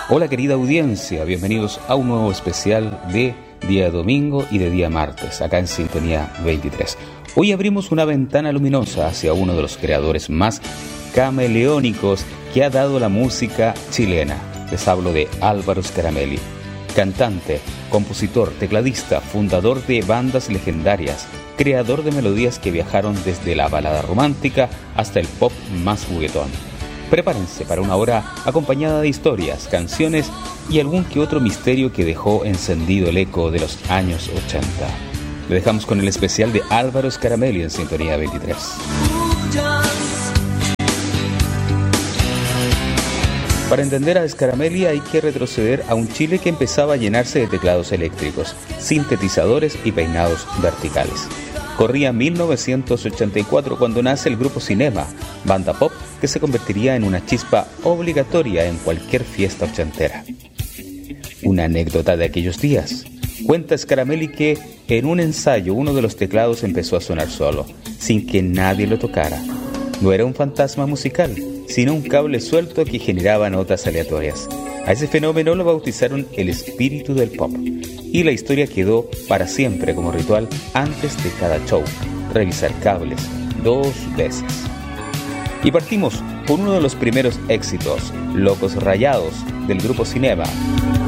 Hola querida audiencia, bienvenidos a un nuevo especial de día domingo y de día martes, acá en Sintonía 23. Hoy abrimos una ventana luminosa hacia uno de los creadores más cameleónicos que ha dado la música chilena. Les hablo de Álvaro Scaramelli, cantante, compositor, tecladista, fundador de bandas legendarias, creador de melodías que viajaron desde la balada romántica hasta el pop más juguetón. Prepárense para una hora acompañada de historias, canciones y algún que otro misterio que dejó encendido el eco de los años 80. Le dejamos con el especial de Álvaro Scaramelli en Sintonía 23. Para entender a Scaramelli hay que retroceder a un Chile que empezaba a llenarse de teclados eléctricos, sintetizadores y peinados verticales. Corría 1984 cuando nace el grupo Cinema, banda pop que se convertiría en una chispa obligatoria en cualquier fiesta ochentera. Una anécdota de aquellos días. Cuenta Scaramelli que en un ensayo uno de los teclados empezó a sonar solo, sin que nadie lo tocara. No era un fantasma musical, sino un cable suelto que generaba notas aleatorias. A ese fenómeno lo bautizaron el espíritu del pop. Y la historia quedó para siempre como ritual antes de cada show, revisar cables 2 veces. Y partimos con uno de los primeros éxitos, Locos Rayados, del grupo Cinema.